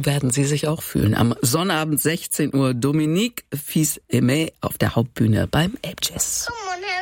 so werden Sie sich auch fühlen. Am Sonnabend 16 Uhr Dominique Fils-Aimé auf der Hauptbühne beim Elbjazz.